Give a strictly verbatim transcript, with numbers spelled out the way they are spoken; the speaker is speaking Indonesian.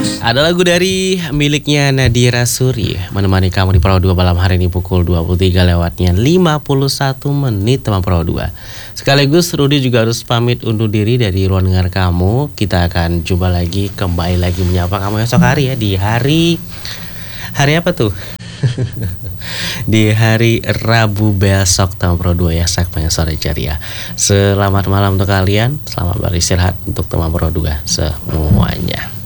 Ada lagu dari miliknya Nadira Suri menemani kamu di Pro dua malam hari ini pukul dua puluh tiga lewatnya lima puluh satu menit teman Pro dua. Sekaligus Rudy juga harus pamit undur diri dari ruang dengar kamu. Kita akan jumpa lagi, kembali lagi menyapa kamu esok hari ya, di hari hari apa tuh? Di hari Rabu besok teman Pro dua ya, segmen sore ceria. Selamat malam untuk kalian, selamat beristirahat untuk teman Pro dua semuanya.